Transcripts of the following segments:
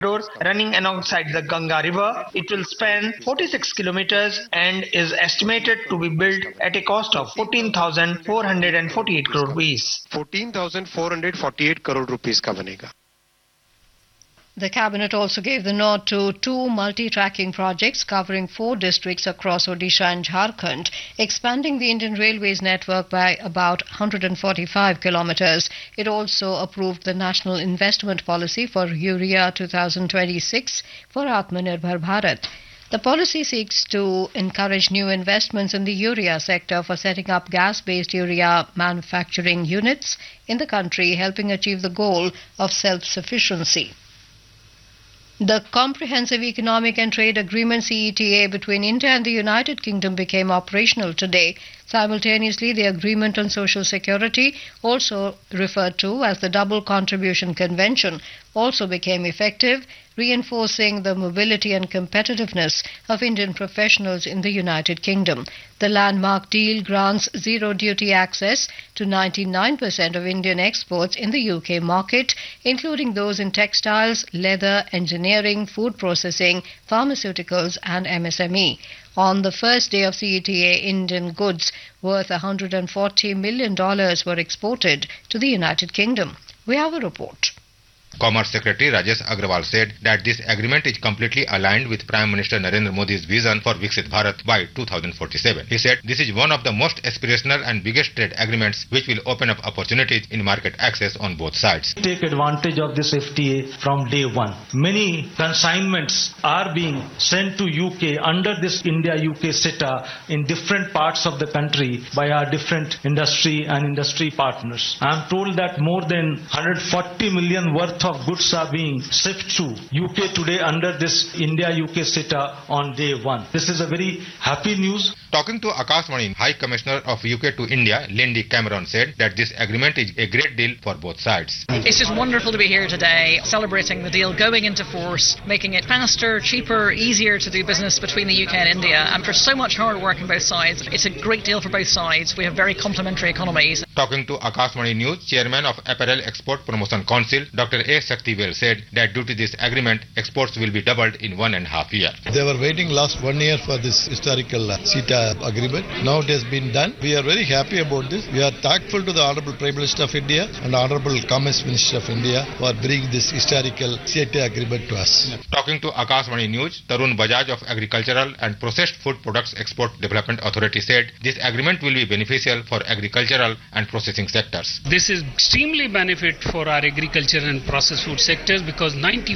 running alongside the Ganga River. It will span 46 kilometers and is estimated to be built at a cost of 14,448 crore rupees. 14,448 crore rupees का बनेगा. The Cabinet also gave the nod to two multi-tracking projects covering 4 districts across Odisha and Jharkhand, expanding the Indian Railways network by about 145 kilometers. It also approved the National Investment Policy for Urea 2026 for Atmanirbhar Bharat. The policy seeks to encourage new investments in the urea sector for setting up gas-based urea manufacturing units in the country, helping achieve the goal of self-sufficiency. The Comprehensive Economic and Trade Agreement CETA between India and the United Kingdom became operational today. Simultaneously, the Agreement on Social Security, also referred to as the Double Contribution Convention, also became effective, reinforcing the mobility and competitiveness of Indian professionals in the United Kingdom. The landmark deal grants zero duty access to 99% of Indian exports in the UK market, including those in textiles, leather, engineering, food processing, pharmaceuticals and MSME. On the first day of CETA, Indian goods worth $140 million were exported to the United Kingdom. We have a report. Commerce Secretary Rajesh Agrawal said that this agreement is completely aligned with Prime Minister Narendra Modi's vision for Viksit Bharat by 2047. He said this is one of the most aspirational and biggest trade agreements which will open up opportunities in market access on both sides. Take advantage of this FTA from day one. Many consignments are being sent to UK under this India-UK CETA in different parts of the country by our different industry and industry partners. I am told that more than 140 million worth of goods are being shipped to UK today under this India-UK CETA on day one. This is a very happy news. Talking to Akashvani, High Commissioner of UK to India, Lindy Cameron, said that this agreement is a great deal for both sides. It's just wonderful to be here today, celebrating the deal going into force, making it faster, cheaper, easier to do business between the UK and India. And for so much hard work on both sides, it's a great deal for both sides. We have very complementary economies. Talking to Akashvani News, Chairman of Apparel Export Promotion Council, Dr. A. Shaktivel, said that due to this agreement, exports will be doubled in 1.5 years. They were waiting last 1 year for this historical CETA agreement. Now it has been done. We are very happy about this. We are thankful to the Honorable Prime Minister of India and Honorable Commerce Minister of India for bringing this historical CETA agreement to us. Talking to Akashvani News, Tarun Bajaj of Agricultural and Processed Food Products Export Development Authority said this agreement will be beneficial for agricultural and processing sectors. This is extremely benefit for our agriculture and processed food sectors because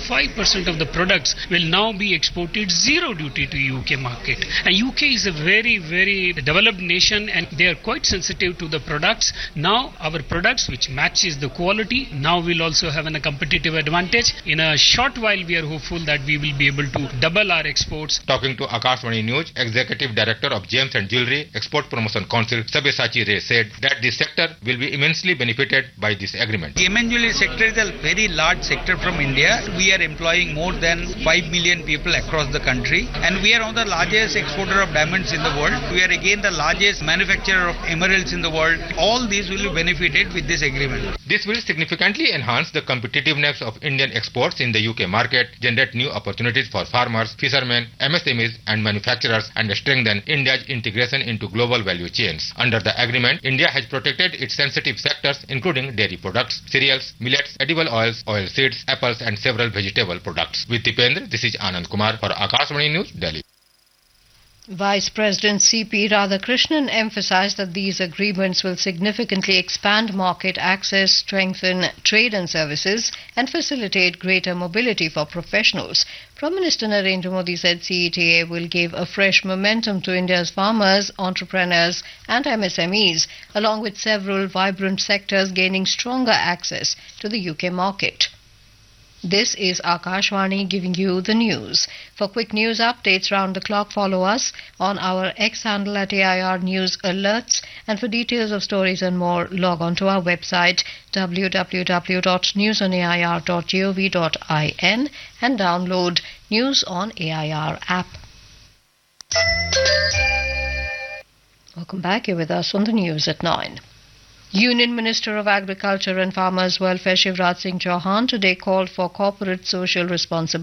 95% of the products will now be exported zero duty to UK market. And UK is a very developed nation and they are quite sensitive to the products. Now our products which matches the quality now will also have a competitive advantage. In a short while we are hopeful that we will be able to double our exports. Talking to Akashvani News, Executive Director of Gems and Jewelry Export Promotion Council Sabyasachi Ray said that this sector will be immensely benefited by this agreement. Gem and Jewelry sector is a very large sector from India. We are employing more than 5 million people across the country and we are one of the largest exporter of diamonds in the world. We are again the largest manufacturer of emeralds in the world. All these will be benefited with this agreement. This will significantly enhance the competitiveness of Indian exports in the UK market, generate new opportunities for farmers, fishermen, MSMEs and manufacturers and strengthen India's integration into global value chains. Under the agreement, India has protected its sensitive sectors including dairy products, cereals, millets, edible oils, oil seeds, apples and several vegetable products. With Dipendra, this is Anand Kumar for Akashvani News, Delhi. Vice President C.P. Radhakrishnan emphasized that these agreements will significantly expand market access, strengthen trade and services, and facilitate greater mobility for professionals. Prime Minister Narendra Modi said CETA will give a fresh momentum to India's farmers, entrepreneurs, and MSMEs, along with several vibrant sectors gaining stronger access to the UK market. This is Akashvani giving you the news. For quick news updates round the clock, follow us on our X handle at AIR News Alerts. And for details of stories and more, log on to our website www.newsonair.gov.in and download News on AIR app. Welcome back. You're with us on the news at 9. Union Minister of Agriculture and Farmers Welfare Shivraj Singh Chauhan today called for corporate social responsibility